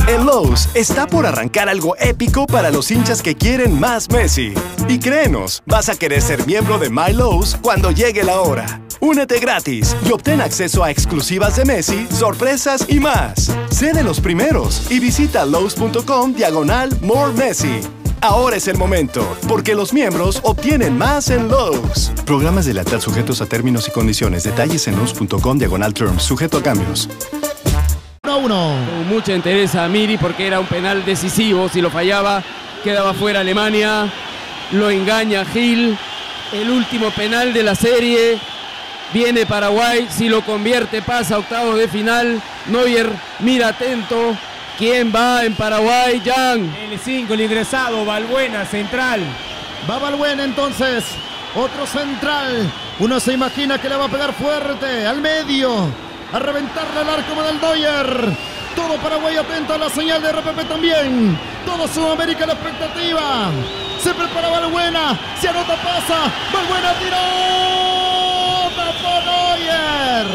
En Lowe's está por arrancar algo épico para los hinchas que quieren más Messi. Y créenos, vas a querer ser miembro de My Lowe's cuando llegue la hora. Únete gratis y obtén acceso a exclusivas de Messi, sorpresas y más. Sé de los primeros y visita lowes.com/More Messi. Ahora es el momento, porque los miembros obtienen más en Lowe's. Programas de lealtad sujetos a términos y condiciones. Detalles en lowes.com/terms, sujeto a cambios. 1-1. Con mucha entereza a Miri porque era un penal decisivo. Si lo fallaba, quedaba fuera Alemania. Lo engaña Gil. El último penal de la serie. Viene Paraguay. Si lo convierte, pasa a octavos de final. Neuer mira atento. ¿Quién va en Paraguay? Jan. El 5, el ingresado, Balbuena, central. Va Balbuena entonces. Otro central. Uno se imagina que le va a pegar fuerte al medio. A reventarle el arco del Neuer. Todo Paraguay atento a la señal de RPP también. Todo Sudamérica a la expectativa. Se prepara Balbuena. Se anota, pasa. Balbuena tiró. Tapó Neuer.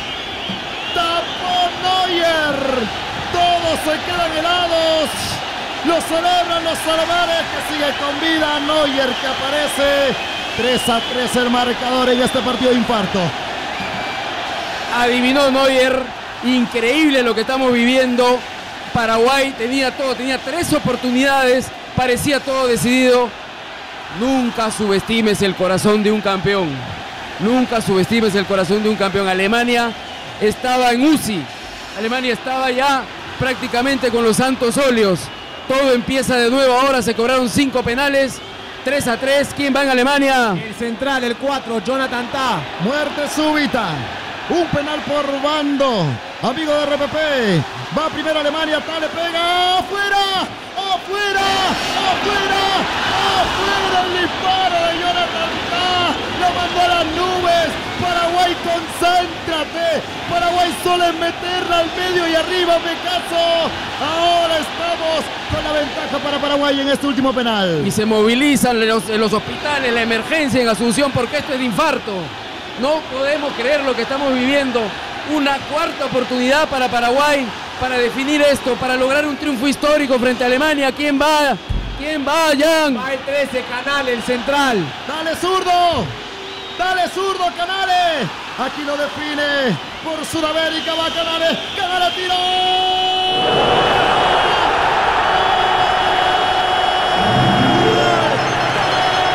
Tapó Neuer. Todos se quedan helados. Lo celebran los alemanes, que sigue con vida. Neuer que aparece. 3-3 el marcador en este partido de infarto. Adivinó Neuer. Increíble lo que estamos viviendo. Paraguay tenía todo, tenía 3 oportunidades. Parecía todo decidido. Nunca subestimes el corazón de un campeón. Nunca subestimes el corazón de un campeón. Alemania estaba en UCI. Alemania estaba ya prácticamente con los santos óleos. Todo empieza de nuevo. Ahora se cobraron 5 penales. 3-3. ¿Quién va en Alemania? El central, el 4, Jonathan Tah. Muerte súbita. Un penal por bando. Amigo de RPP. Va primero Alemania. Tah le pega. ¡Afuera! ¡Afuera! ¡Afuera! ¡Afuera! El disparo de Jonathan Tah. Lo mandó a las nubes. Paraguay, concéntrate. Paraguay solo es meterla al medio y arriba, me caso. Ahora estamos con la ventaja para Paraguay en este último penal. Y se movilizan en los hospitales, la emergencia en Asunción, porque esto es de infarto. No podemos creer lo que estamos viviendo. Una cuarta oportunidad para Paraguay para definir esto, para lograr un triunfo histórico frente a Alemania. ¿Quién va? ¿Quién va, Jan? Va el 13, Canales, el central. ¡Dale, zurdo! ¡Dale, zurdo, Canales! Aquí lo define por Sudamérica, va Canales. ¡Canales tiró!